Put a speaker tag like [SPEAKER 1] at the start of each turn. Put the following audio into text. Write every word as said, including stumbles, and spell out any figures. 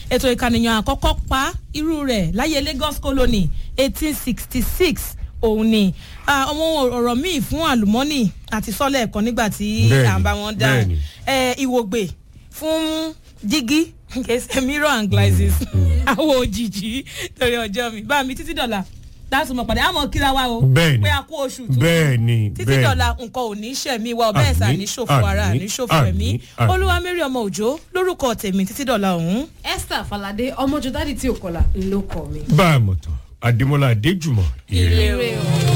[SPEAKER 1] ètò ìkànnìyàn àkọ́kọ́ pa irú rẹ̀ láyé Lagos colony eighteen sixty six òun ni àwọn ọ̀rọ̀ míì fún àlùmọ́nì àti sọ́lẹ̀ ẹ̀kan nígbà tí à ń bá wọn dáhùn ìwògbè fún jígí kẹsẹ̀ mirror and glasses àwọn òjijì torí ọjọ́ mi bá mi títí dọ̀là láti mọ̀ pàdé àmọ́ kíra wa o pé a kú oṣù tuntun títí dọ̀là nǹkan ò ní ṣẹ̀mí wa bẹ́ẹ̀ sà ní ṣòfò ara ní ṣòfò ẹ̀mí olúwa mary ọmọ òjò lórúkọ tèmi títí dọ̀là ọ̀hún.
[SPEAKER 2] Esther Falade ọmọjọ dádì tí ò kọlà ló kọ mi.
[SPEAKER 3] bá a mọ̀ tán Adémọ́lá Adéjùmọ̀
[SPEAKER 2] ire o.